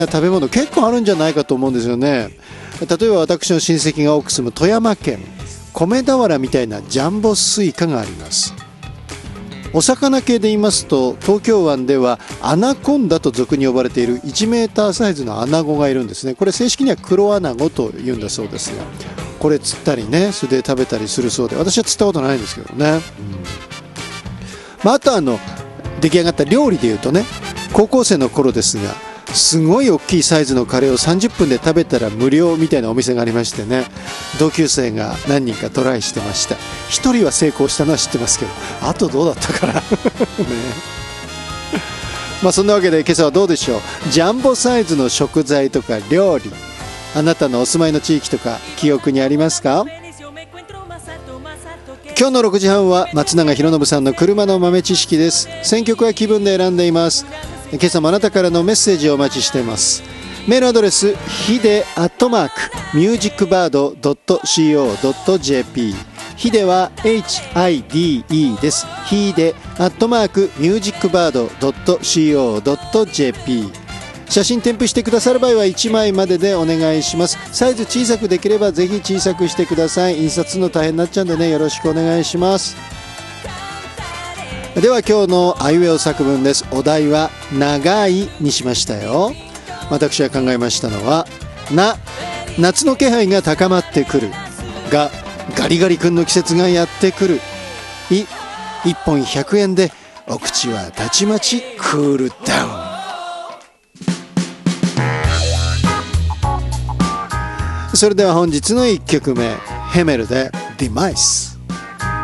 食べ物結構あるんじゃないかと思うんですよね。例えば私の親戚が多く住む富山県、米俵みたいなジャンボスイカがあります。お魚系で言いますと、東京湾ではアナコンダと俗に呼ばれている1メーターサイズのアナゴがいるんですね。これ正式には黒アナゴと言うんだそうですが、これ釣ったりね、それで食べたりするそうで、私は釣ったことないんですけどね。あと出来上がった料理でいうとね、高校生の頃ですが、すごい大きいサイズのカレーを30分で食べたら無料みたいなお店がありましてね、同級生が何人かトライしてました。1人は成功したのは知ってますけど、あとどうだったかなね。そんなわけで今朝はどうでしょう。ジャンボサイズの食材とか料理、あなたのお住まいの地域とか記憶にありますか？今日の6時半は松永博信さんの車の豆知識です。選曲は気分で選んでいます。今朝もあなたからのメッセージをお待ちしています。メールアドレスhide@musicbird.co.jp、 hideは HIDE です。hide@musicbird.co.jp、 写真添付してくださる場合は1枚まででお願いします。サイズ小さくできればぜひ小さくしてください。印刷するの大変になっちゃうんでね、よろしくお願いします。では今日のあいうえお作文です。お題は長いにしましたよ。私が考えましたのは、夏の気配が高まってくる。ガリガリ君の季節がやってくる。1本100円でお口はたちまちクールダウン。それでは本日の1曲目、ヘメルでディマイス。